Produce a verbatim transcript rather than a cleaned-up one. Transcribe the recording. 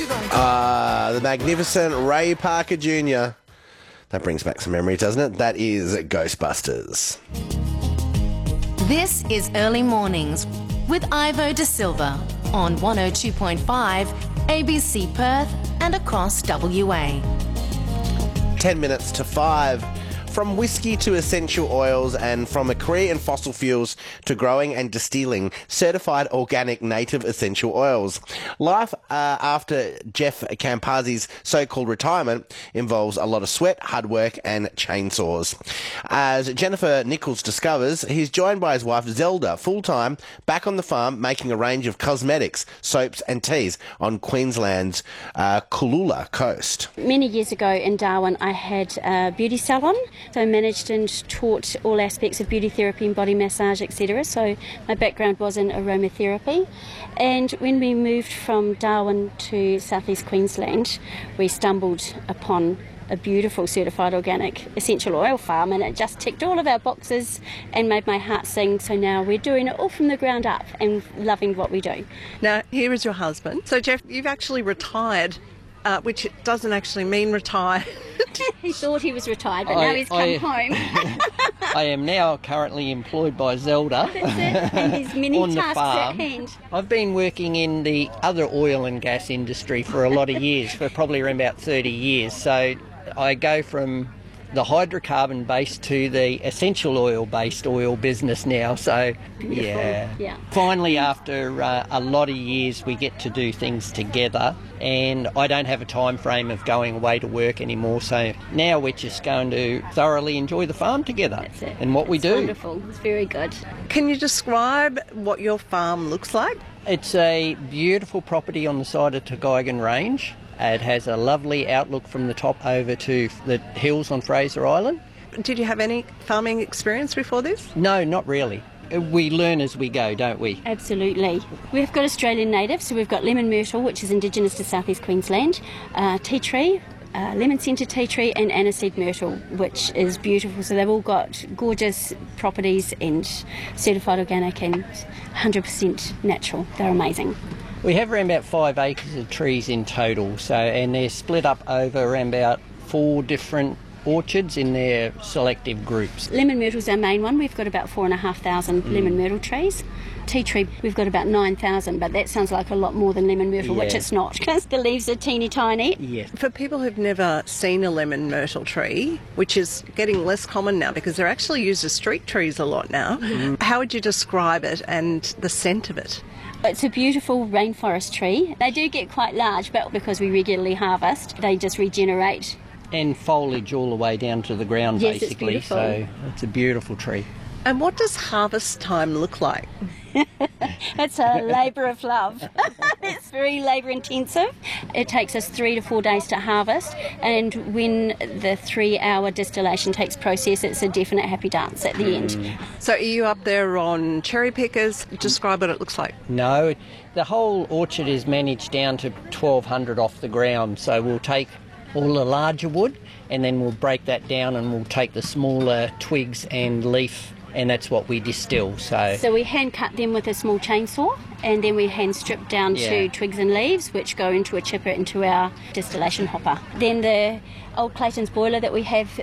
Ah, the magnificent Ray Parker Junior That brings back some memories, doesn't it? That is Ghostbusters. This is Early Mornings with Ivo De Silva on one oh two point five A B C Perth and across W A. Ten minutes to five. From whiskey to essential oils and from a career in fossil fuels to growing and distilling certified organic native essential oils. Life uh, after Jeff Campazzi's so-called retirement involves a lot of sweat, hard work and chainsaws. As Jennifer Nichols discovers, he's joined by his wife Zelda, full-time, back on the farm making a range of cosmetics, soaps and teas on Queensland's uh, Cooloola coast. Many years ago in Darwin I had a beauty salon. So I managed and taught all aspects of beauty therapy and body massage, et cetera. So my background was in aromatherapy. And when we moved from Darwin to southeast Queensland, we stumbled upon a beautiful certified organic essential oil farm, and it just ticked all of our boxes and made my heart sing. So now we're doing it all from the ground up and loving what we do. Now, here is your husband. So, Jeff, you've actually retired, uh, which doesn't actually mean retire. He thought he was retired, but I, now he's come I, home. I am now currently employed by Zelda. That's it, and his many on the tasks farm. at hand. I've been working in the other oil and gas industry for a lot of years, for probably around about thirty years. So I go from the hydrocarbon based to the essential oil based oil business now. So yeah. yeah. Finally, after uh, a lot of years, we get to do things together, and I don't have a time frame of going away to work anymore. So now we're just going to thoroughly enjoy the farm together. That's it. And what we It's do. Wonderful. It's very good. Can you describe what your farm looks like? It's a beautiful property on the side of Tugaigan Range. It has a lovely outlook from the top over to the hills on Fraser Island. Did you have any farming experience before this? No, not really. We learn as we go, don't we? Absolutely. We've got Australian native, so we've got lemon myrtle, which is indigenous to southeast Queensland, uh, tea tree, uh, lemon scented tea tree, and aniseed myrtle, which is beautiful. So they've all got gorgeous properties and certified organic and one hundred percent natural. They're amazing. We have around about five acres of trees in total, so and they're split up over around about four different orchards in their selective groups. Lemon myrtle's our main one. We've got about four and a half thousand mm. lemon myrtle trees. Tea tree, we've got about nine thousand, but that sounds like a lot more than lemon myrtle, yeah. which it's not, because the leaves are teeny tiny. Yes. For people who've never seen a lemon myrtle tree, which is getting less common now because they're actually used as street trees a lot now, mm. how would you describe it and the scent of it? It's a beautiful rainforest tree. They do get quite large, but because we regularly harvest, they just regenerate. And foliage all the way down to the ground, yes, basically. It's so it's a beautiful tree. And what does harvest time look like? It's a labour of love. It's very labour intensive. It takes us three to four days to harvest, and when the three hour distillation takes process, it's a definite happy dance at the mm. end. So are you up there on cherry pickers? Describe what it looks like. No, the whole orchard is managed down to twelve hundred off the ground, so we'll take all the larger wood and then we'll break that down and we'll take the smaller twigs and leaf, and that's what we distill. So so we hand cut them with a small chainsaw, and then we hand strip down yeah. to twigs and leaves, which go into a chipper into our distillation hopper. Then the old Clayton's boiler that we have